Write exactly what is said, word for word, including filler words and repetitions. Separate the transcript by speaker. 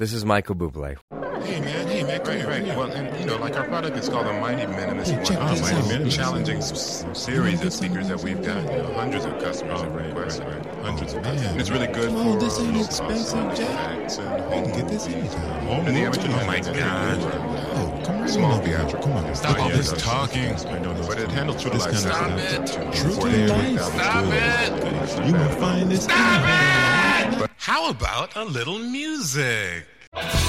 Speaker 1: This is Michael Bublé.
Speaker 2: Hey man, hey man, come
Speaker 3: Right,
Speaker 2: here,
Speaker 3: right.
Speaker 2: come here.
Speaker 3: Well, and you know, like our product is called the Mighty Minimus.
Speaker 2: Hey, check
Speaker 3: one.
Speaker 2: this
Speaker 3: Mighty
Speaker 2: out.
Speaker 3: Minimus.
Speaker 2: Listen.
Speaker 3: Challenging s- series of speakers that we've got. You know, hundreds of customers
Speaker 2: Oh,
Speaker 3: have
Speaker 2: right,
Speaker 3: requested.
Speaker 2: right, right.
Speaker 3: Hundreds of
Speaker 2: Oh,
Speaker 3: customers.
Speaker 2: man.
Speaker 3: And it's really good
Speaker 2: Come
Speaker 3: for
Speaker 2: on, this ain't
Speaker 3: uh,
Speaker 2: expensive, Jack.
Speaker 3: effects and
Speaker 2: You
Speaker 3: home
Speaker 2: can get this
Speaker 3: movies.
Speaker 2: anytime. Home
Speaker 3: And the
Speaker 2: movies,
Speaker 3: amateur,
Speaker 2: you
Speaker 3: oh my
Speaker 2: can-
Speaker 3: God.
Speaker 2: Oh, come on,
Speaker 3: Small
Speaker 2: in.
Speaker 3: theatrical.
Speaker 2: Come on,
Speaker 3: Stop
Speaker 2: stop
Speaker 3: all
Speaker 2: all
Speaker 3: this
Speaker 2: this
Speaker 3: talking.
Speaker 2: talking. I know those
Speaker 3: But it handles true to
Speaker 2: this
Speaker 3: life.
Speaker 2: kind of
Speaker 3: Stop
Speaker 2: stuff.
Speaker 3: it.
Speaker 2: True to
Speaker 3: forty-eight
Speaker 2: life.
Speaker 3: thousand.
Speaker 2: Stop it. You will find this. Stop it.
Speaker 4: How about a little music?